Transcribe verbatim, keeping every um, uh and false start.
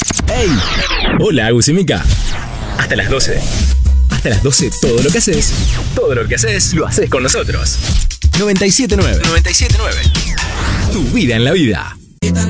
¡Hey! Hola, Agus y Mika. Hasta las doce. Hasta las doce, todo lo que haces, todo lo que haces, lo haces con nosotros. noventa y siete nueve. noventa y siete nueve. Tu vida en la vida.